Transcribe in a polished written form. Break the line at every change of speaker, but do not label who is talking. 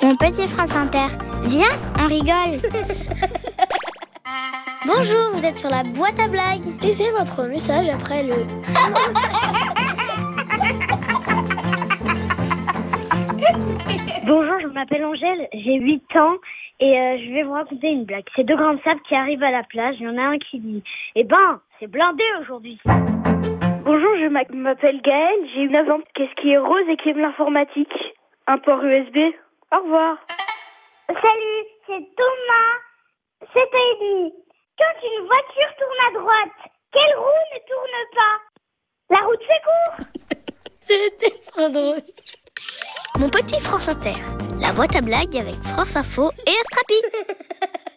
Mon petit France Inter. Viens, on rigole. Bonjour, vous êtes sur la boîte à blagues.
Laissez votre message après le...
Bonjour, je m'appelle Angèle, j'ai 8 ans et je vais vous raconter une blague. C'est deux grands sables qui arrivent à la plage. Il y en a un qui dit « Eh ben, c'est blindé aujourd'hui !»
Bonjour, je m'appelle Gaëlle, j'ai 9 ans. Qu'est-ce qui est rose et qui aime l'informatique? Un port USB. Au revoir.
Salut, c'est Thomas, 7 ans et demi. Quand une voiture tourne à droite, quelle roue ne tourne pas? La roue de secours.
C'était trop drôle.
Mon petit France Inter. La boîte à blagues avec France Info et Astrapi.